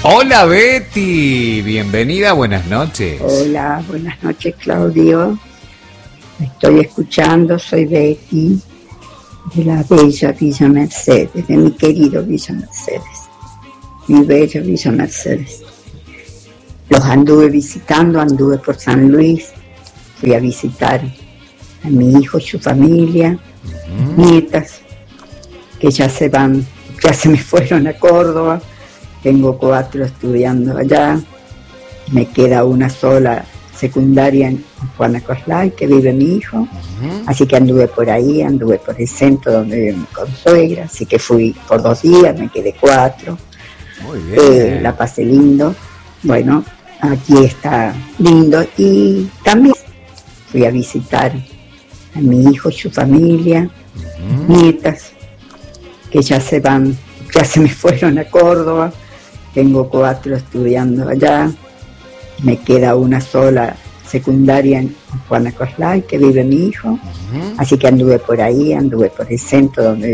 Hola Betty, bienvenida, buenas noches. Hola, buenas noches Claudio. Estoy escuchando, soy Betty, de la bella Villa Mercedes, de mi querido Villa Mercedes, mi bella Villa Mercedes. Los anduve visitando, anduve por San Luis, fui a visitar a mi hijo y su familia, nietas, que ya se van, ya se me fueron a Córdoba. Tengo 4 estudiando allá, me queda una sola secundaria en Juana Coslay, que vive mi hijo, así que anduve por ahí, anduve por el centro donde vive mi consuegra, así que fui por 2 días, me quedé 4. Muy bien. La pasé lindo, bueno, aquí está lindo, y también fui a visitar a mi hijo y su familia, nietas, que ya se van, ya se me fueron a Córdoba. Tengo 4 estudiando allá, me queda una sola secundaria en Juana Coslay, que vive mi hijo, así que anduve por ahí, anduve por el centro donde